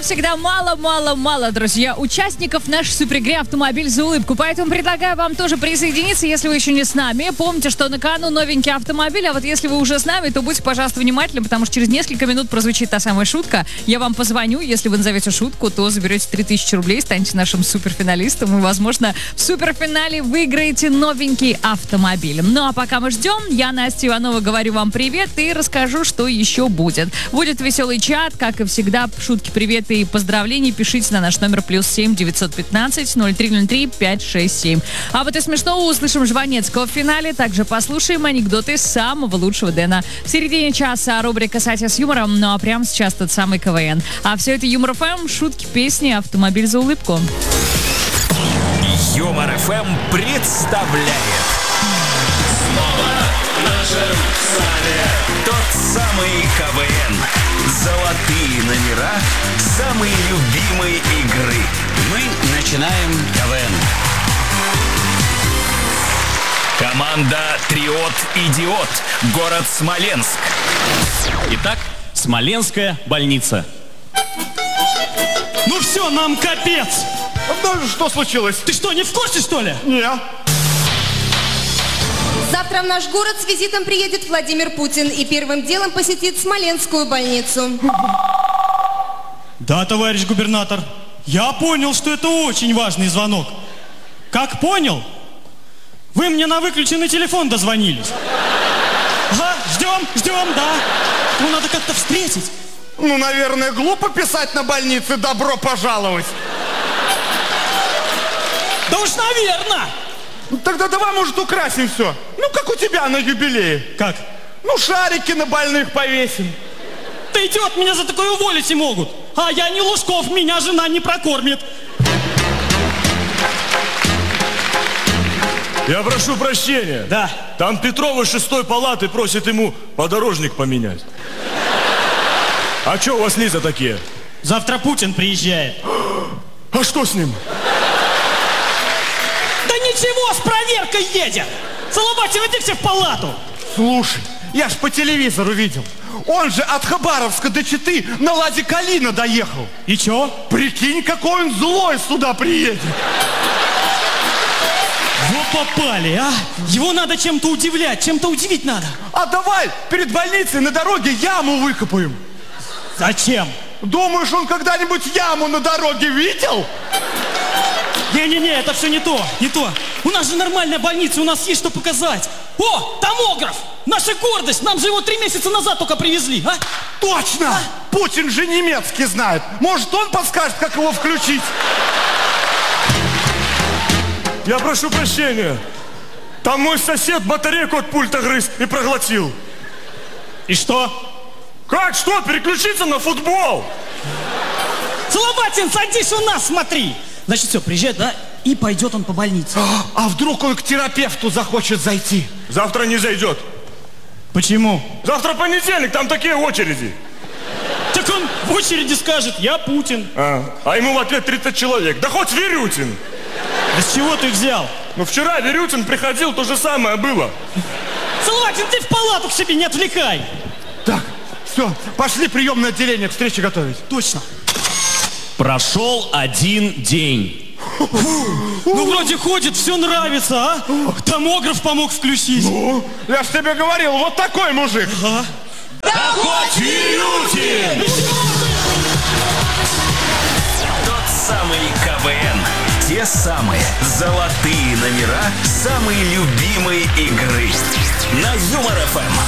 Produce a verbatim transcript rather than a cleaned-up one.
всегда мало-мало-мало, друзья, участников нашей суперигры «Автомобиль за улыбку». Поэтому предлагаю вам тоже присоединиться, если вы еще не с нами. Помните, что на кону новенький автомобиль, а вот если вы уже с нами, то будьте, пожалуйста, внимательны, потому что через несколько минут прозвучит та самая шутка. Я вам позвоню, если вы назовете шутку, то заберете три тысячи рублей, станете нашим суперфиналистом и, возможно, в суперфинале выиграете новенький автомобиль. Ну а пока мы ждем, я, Настя Иванова, говорю вам привет и расскажу, что еще будет. Будет веселый чат, как и всегда, шутки, приветы и поздравления пишите на наш номер плюс семь девятьсот пятнадцать ноль три ноль три пять шесть семь. А вот и смешного услышим Жванецкого в финале. Также послушаем анекдоты самого лучшего Дэна. В середине часа рубрика «Сатя с юмором», ну а прямо сейчас тот самый КВН. А все это Юмор ФМ, шутки, песни, «Автомобиль за улыбку». Юмор ФМ представляет. Снова в нашем стане Тот самый КВН. Золотые номера самой любимой игры. Мы начинаем КВН. Команда «Триот Идиот», город Смоленск. Итак, Смоленская больница. Ну все, нам капец! Ну, что случилось? Ты что, не в курсе, что ли? Не. Завтра в наш город с визитом приедет Владимир Путин и первым делом посетит Смоленскую больницу. Да, товарищ губернатор, я понял, что это очень важный звонок. Как понял? Вы мне на выключенный телефон дозвонились. Ага, ждем, ждем, да. Ну, надо как-то встретить. Ну, наверное, глупо писать на больнице «добро пожаловать». Да уж, наверное. Ну, тогда давай, может, украсим все. Ну, как у тебя на юбилее. Как? Ну, шарики на больных повесим. Ты идиот, меня за такое уволить и могут. А я не Лужков, меня жена не прокормит. Я прошу прощения. Да. Там Петрова из шестой палаты просит ему подорожник поменять. А что у вас лица такие? Завтра Путин приезжает. А что с ним? Да ничего, с проверкой едет. Соломатин, иди все в палату. Слушай, я ж по телевизору видел. Он же от Хабаровска до Читы на Ладе Калина доехал. И чё? Прикинь, какой он злой сюда приедет. Вот попали, а? Его надо чем-то удивлять, чем-то удивить надо. А давай перед больницей на дороге яму выкопаем. Зачем? Думаешь, он когда-нибудь яму на дороге видел? Не-не-не, это все не то, не то. У нас же нормальная больница, у нас есть что показать. О, томограф! Наша гордость! Нам же его три месяца назад только привезли, а? Точно! А? Путин же немецкий знает. Может, он подскажет, как его включить? Я прошу прощения. Там мой сосед батарейку от пульта грыз и проглотил. И что? Как что? Переключиться на футбол? Соломатин, садись у нас, смотри. Значит, все, приезжает, да, и пойдет он по больнице. А вдруг он к терапевту захочет зайти? Завтра не зайдет. Почему? Завтра понедельник, там такие очереди. Так он в очереди скажет: я Путин. А, а ему в ответ тридцать человек. Да хоть Вирютин. Да с чего ты взял? Ну вчера Вирютин приходил, то же самое было. Соломатин, ты в палату к себе не отвлекай. Так, все, пошли приемное отделение к встрече готовить. Точно. Прошел один день. Ну, вроде ходит, все нравится, а? Томограф помог включить. Ну, я ж тебе говорил, вот такой мужик. Ага. Да хоть Вирютин! Тот самый КВН. Те самые золотые номера самой любимой игры. На Юмор ФМ.